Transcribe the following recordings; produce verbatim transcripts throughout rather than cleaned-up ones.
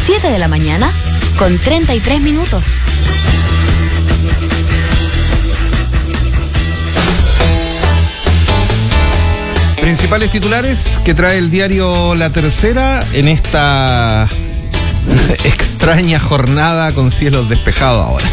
siete de la mañana con treinta y tres minutos. Principales titulares que trae el diario La Tercera en esta extraña jornada con cielos despejados ahora.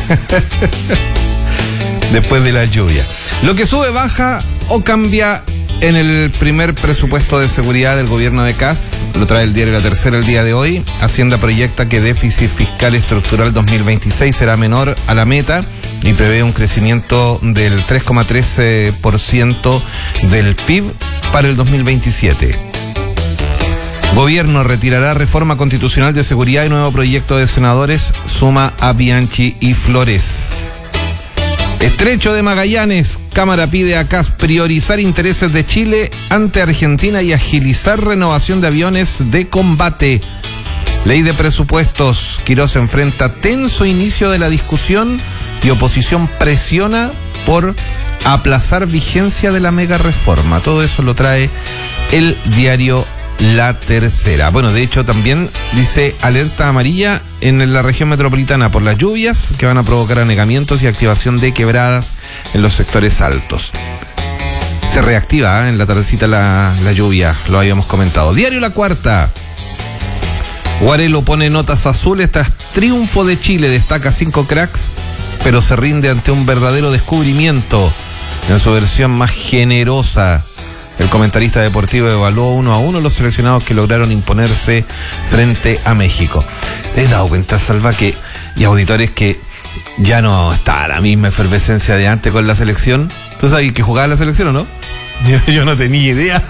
Después de la lluvia. Lo que sube, baja o cambia en el primer presupuesto de seguridad del gobierno de Kast, lo trae el diario La Tercera el día de hoy. Hacienda proyecta que déficit fiscal estructural dos mil veintiséis será menor a la meta y prevé un crecimiento del tres coma trece por ciento del P I B para el dos mil veintisiete. Gobierno retirará reforma constitucional de seguridad y nuevo proyecto de senadores suma a Bianchi y Flores. Estrecho de Magallanes, Cámara pide a Kast priorizar intereses de Chile ante Argentina y agilizar renovación de aviones de combate. Ley de presupuestos, Quirós enfrenta tenso inicio de la discusión y oposición presiona por aplazar vigencia de la mega reforma. Todo eso lo trae el diario La Tercera. Bueno, de hecho también dice alerta amarilla en la región metropolitana por las lluvias que van a provocar anegamientos y activación de quebradas en los sectores altos. Se reactiva ¿eh? en la tardecita la, la lluvia, lo habíamos comentado. Diario La Cuarta. Guarelo pone notas azules tras triunfo de Chile, destaca cinco cracks, pero se rinde ante un verdadero descubrimiento en su versión más generosa. El comentarista deportivo evaluó uno a uno los seleccionados que lograron imponerse frente a México. ¿Te has dado cuenta, Salva, que y auditores que ya no está la misma efervescencia de antes con la selección? ¿Tú sabes que jugaba la selección o no? Yo, yo no tenía idea.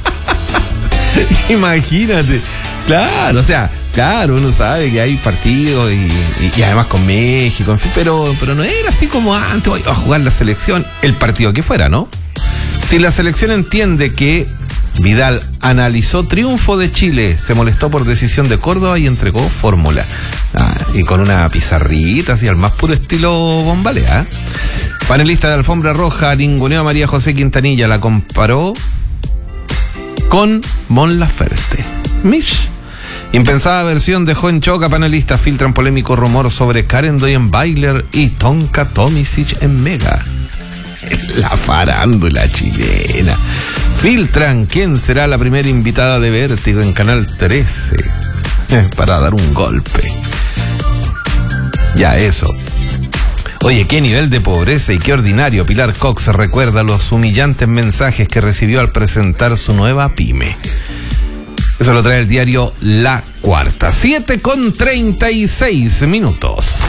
Imagínate. Claro, o sea, claro, uno sabe que hay partidos y, y, y además con México, en fin, pero, pero no era así como antes, iba a jugar la selección, el partido que fuera, ¿no? Si la selección entiende que Vidal analizó triunfo de Chile, se molestó por decisión de Córdoba y entregó fórmula. Ah, y con una pizarrita, así al más puro estilo Bombalea. Panelista de Alfombra Roja ninguneó a María José Quintanilla, la comparó con Mon Laferte. Mish. Impensada versión de Joven Choca, panelistas filtran polémico rumor sobre Karen Doyenbailer y Tonka Tomisic en Mega. La farándula chilena. Filtran quién será la primera invitada de Vértigo en Canal trece eh, para dar un golpe. Ya eso. Oye, qué nivel de pobreza y qué ordinario. Pilar Cox recuerda los humillantes mensajes que recibió al presentar su nueva pyme. Eso lo trae el diario La Cuarta. siete con treinta y seis minutos.